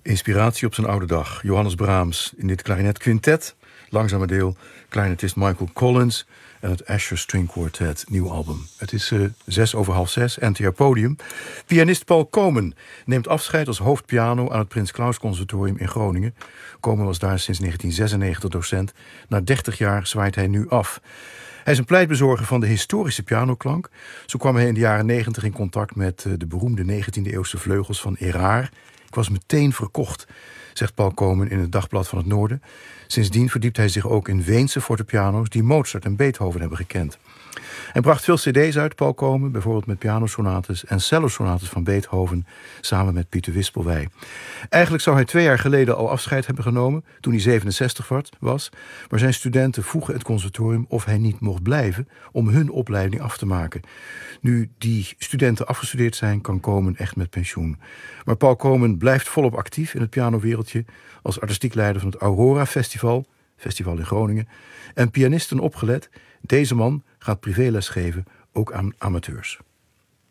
Inspiratie op zijn oude dag. Johannes Brahms in dit klarinetquintet. Langzame deel, klarinetist Michael Collins en het Asher String Quartet, nieuw album. Het is 6:05, NTR Podium. Pianist Paul Komen neemt afscheid als hoofdpiano aan het Prins Claus Conservatorium in Groningen. Komen was daar sinds 1996 docent. Na 30 jaar zwaait hij nu af. Hij is een pleitbezorger van de historische pianoklank. Zo kwam hij in de jaren 90 in contact met de beroemde 19e-eeuwse vleugels van Erard. Ik was meteen verkocht, zegt Paul Komen in het Dagblad van het Noorden. Sindsdien verdiept hij zich ook in Weense fortepiano's die Mozart en Beethoven hebben gekend. Hij bracht veel cd's uit, Paul Komen, bijvoorbeeld met pianosonates en cellosonates van Beethoven, samen met Pieter Wispelwey. Eigenlijk zou hij 2 jaar geleden al afscheid hebben genomen, toen hij 67 was, maar zijn studenten vroegen het conservatorium of hij niet mocht blijven om hun opleiding af te maken. Nu die studenten afgestudeerd zijn, kan Komen echt met pensioen. Maar Paul Komen blijft volop actief in het pianowereldje als artistiek leider van het Aurora Festival in Groningen, en pianisten opgelet. Deze man gaat privéles geven, ook aan amateurs.